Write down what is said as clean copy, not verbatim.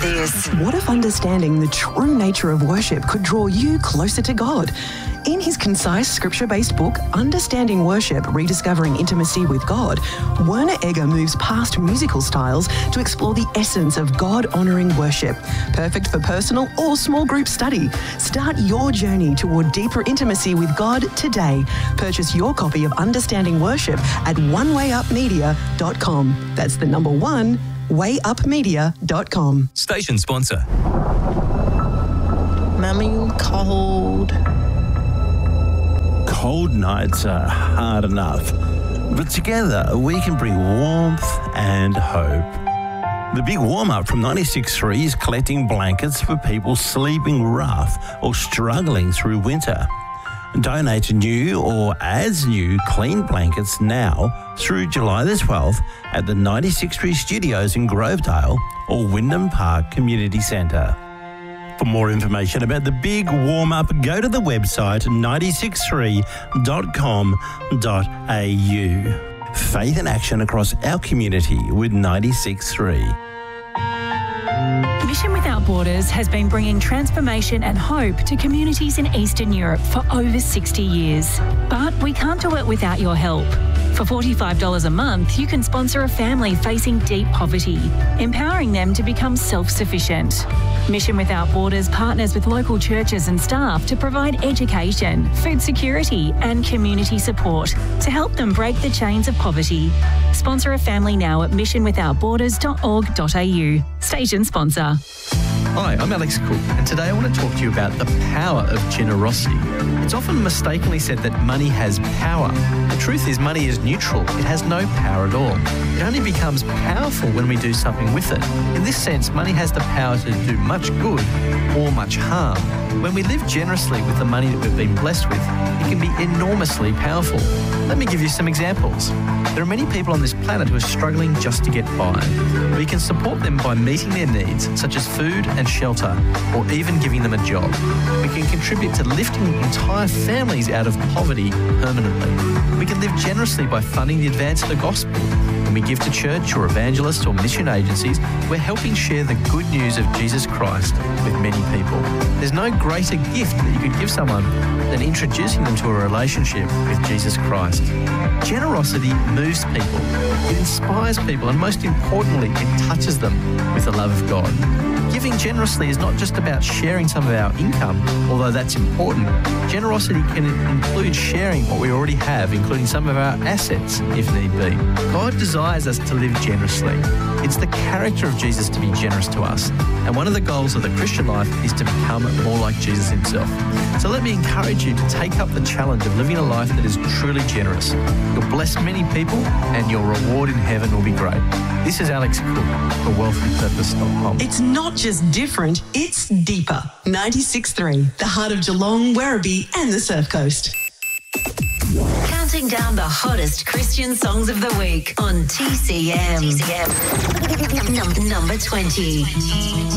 this. What if understanding the true nature of worship could draw you closer to God? In his concise scripture-based book, Understanding Worship, Rediscovering Intimacy with God, Werner Egger moves past musical styles to explore the essence of God-honouring worship. Perfect for personal or small group study. Start your journey toward deeper intimacy with God today. Purchase your copy of Understanding Worship at onewayupmedia.com. That's the number 1, wayupmedia.com. Station sponsor. Mummy, I'm cold. Cold nights are hard enough, but together we can bring warmth and hope. The big warm-up from 96.3 is collecting blankets for people sleeping rough or struggling through winter. Donate new or as new clean blankets now through July the 12th at the 96.3 Studios in Grovedale or Wyndham Park Community Centre. For more information about the big warm-up, go to the website 963.com.au. Faith and action across our community with 96.3. Mission Without Borders has been bringing transformation and hope to communities in Eastern Europe for over 60 years. But we can't do it without your help. For $45 a month, you can sponsor a family facing deep poverty, empowering them to become self-sufficient. Mission Without Borders partners with local churches and staff to provide education, food security and community support to help them break the chains of poverty. Sponsor a family now at missionwithoutborders.org.au. Station sponsor. Hi, I'm Alex Cook, and today I want to talk to you about the power of generosity. It's often mistakenly said that money has power. The truth is money is neutral. It has no power at all. It only becomes powerful when we do something with it. In this sense, money has the power to do much good or much harm. When we live generously with the money that we've been blessed with, it can be enormously powerful. Let me give you some examples. There are many people on this planet who are struggling just to get by. We can support them by meeting their needs, such as food and shelter, or even giving them a job. We can contribute to lifting entire families out of poverty permanently. We can live generously by funding the advance of the gospel. When we give to church or evangelists or mission agencies, we're helping share the good news of Jesus Christ with many people. There's no greater gift that you could give someone than introducing them to a relationship with Jesus Christ. Generosity moves people, it inspires people, and most importantly, it touches them with the love of God. Giving generously is not just about sharing some of our income, although that's important. Generosity can include sharing what we already have, including some of our assets, if need be. God desires us to live generously. It's the character of Jesus to be generous to us. And one of the goals of the Christian life is to become more like Jesus himself. So let me encourage you to take up the challenge of living a life that is truly generous. You'll bless many people and your reward in heaven will be great. This is Alex Cook for wealthwithpurpose.com. It's not just different, it's deeper. 96.3, the heart of Geelong, Werribee and the Surf Coast. Counting down the hottest Christian songs of the week on TCM. Number 20.